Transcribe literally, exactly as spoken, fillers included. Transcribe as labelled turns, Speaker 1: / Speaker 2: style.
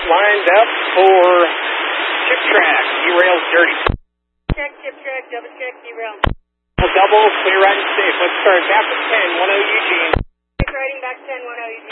Speaker 1: lined up for chip track. Derail's dirty.
Speaker 2: Check, chip track, double check, derail.
Speaker 1: Double, clear, right and safe. Let's start back to ten, one oh Eugene.
Speaker 2: Riding back ten, one oh Eugene.